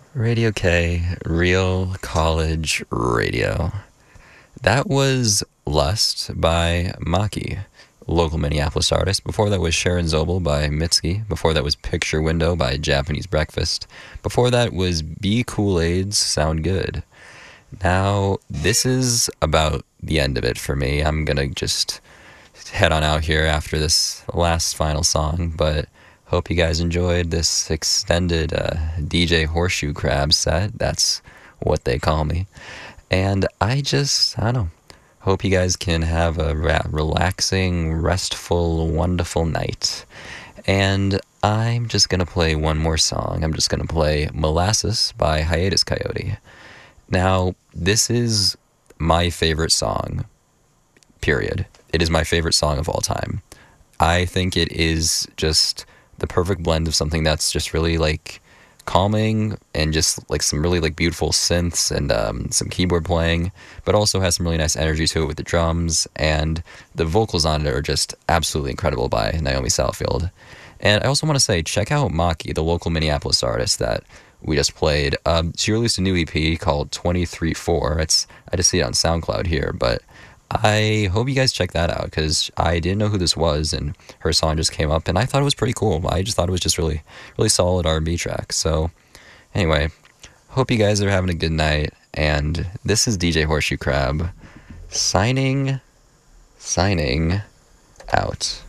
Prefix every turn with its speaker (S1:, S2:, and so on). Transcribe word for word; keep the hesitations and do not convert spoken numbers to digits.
S1: Radio K, Real College Radio. That was Lust by Maki, local Minneapolis artist. Before that was Sharon Zobel by Mitski. Before that was Picture Window by Japanese Breakfast. Before that was Be Kool-Aid's Sound Good. Now, this is about the end of it for me. I'm gonna just head on out here after this last final song, but hope you guys enjoyed this extended uh, D J Horseshoe Crab set. That's what they call me. And I just, I don't know, hope you guys can have a ra- relaxing, restful, wonderful night. And I'm just going to play one more song. I'm just going to play Molasses by Hiatus Coyote. Now, this is my favorite song, period. It is my favorite song of all time. I think it is just the perfect blend of something that's just really like calming and just like some really like beautiful synths and um, some keyboard playing, but also has some really nice energy to it with the drums, and the vocals on it are just absolutely incredible by Naomi Southfield. And I also want to say, check out Maki, the local Minneapolis artist that we just played. Um, she released a new E P called twenty-three four. It's I just see it on SoundCloud here, but I hope you guys check that out because I didn't know who this was, and her song just came up, and I thought it was pretty cool. I just thought it was just really, really solid R and B track. So, anyway, hope you guys are having a good night, and this is D J Horseshoe Crab signing, signing out.